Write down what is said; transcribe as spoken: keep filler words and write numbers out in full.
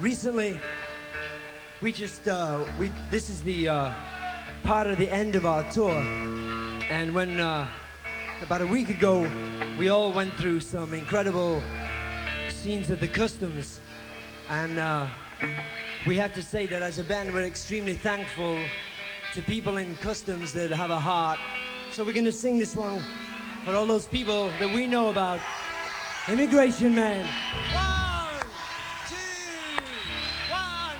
recently, we just, uh, we, this is the uh, part of the end of our tour. And when, uh, about a week ago, we all went through some incredible scenes at the customs. And uh, we have to say that as a band, we're extremely thankful to people in customs that have a heart. So we're gonna sing this one for all those people that we know about. Immigration Man.